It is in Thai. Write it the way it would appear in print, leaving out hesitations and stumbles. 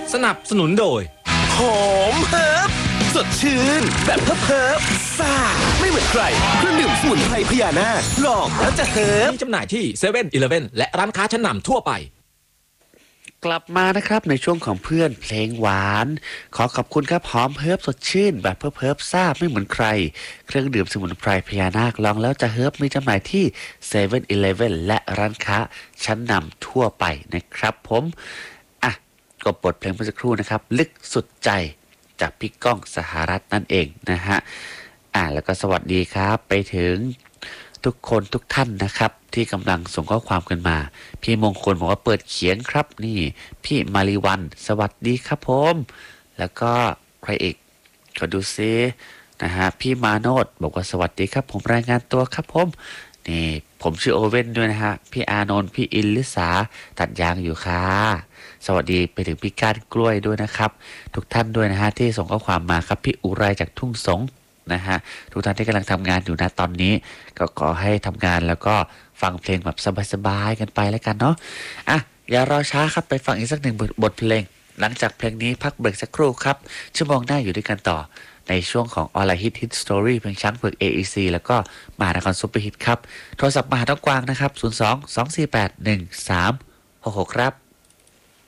สนับสนุนโดยหอมเฮิร์บสดชื่นแบบเฮิร์บซ่าไม่เหมือนใครเครื่องดื่มสมุนไพรพญานาคลองแล้วจะเฮิร์บมีจำหน่ายที่เซเว่นอีเลฟเว่นและร้านค้าชั้นนำทั่วไปกลับมานะครับในช่วงของเพื่อนเพลงหวานขอขอบคุณครับหอมเฮิร์บสดชื่นแบบเฮิร์บซ่าไม่เหมือนใครเครื่องดื่มสมุนไพรพญานาคลองแล้วจะเฮิร์บมีจำหน่ายที่เซเว่นอีเลฟเว่นและร้านค้าชั้นนำทั่วไปนะครับผมก็บทเพลงเมื่อสักครู่นะครับลึกสุดใจจากพี่ก้องสหรัฐนั่นเองนะฮะแล้วก็สวัสดีครับไปถึงทุกคนทุกท่านนะครับที่กำลังส่งข้อความกันมาพี่มงคลบอกว่าเปิดเขียนครับนี่พี่มาริวันสวัสดีครับผมแล้วก็ใครอีกขอดูซินะฮะพี่มาโนดบอกว่าสวัสดีครับผมรายงานตัวครับผมนี่ผมชื่อโอเว่นด้วยนะฮะพี่อานนท์พี่อินลิสาตัดยางอยู่ค่ะสวัสดีไปถึงพี่ก้านกล้วยด้วยนะครับทุกท่านด้วยนะฮะที่ส่งข้อความมาครับพี่อุไรจากทุ่งสงนะฮะทุกท่านที่กำลังทำงานอยู่นะตอนนี้ก็ขอให้ทำงานแล้วก็ฟังเพลงแบบสบายๆกันไปแล้วกันเนาะอย่ารอช้าครับไปฟังอีกสักหนึ่งบทเพลงหลังจากเพลงนี้พักเบรกสักครู่ครับชั่วโมงหน้าอยู่ด้วยกันต่อในช่วงของออนไลน์ฮิตสตอรี่เพลงช้างเผือก AEC แล้วก็มหานครซุปเปอร์ฮิตครับโทรศัพท์มาหาน้องกวางนะครับ02 248 1366ครับ